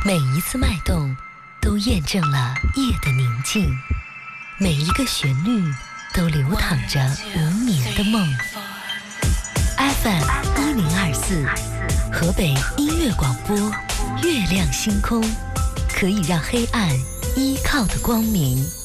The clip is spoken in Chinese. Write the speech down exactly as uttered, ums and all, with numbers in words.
每一次脉动都验证了夜的宁静，每一个旋律都流淌着无眠的梦。F M 一零二四，河北音乐广播，月亮星空，可以让黑暗依靠的光明。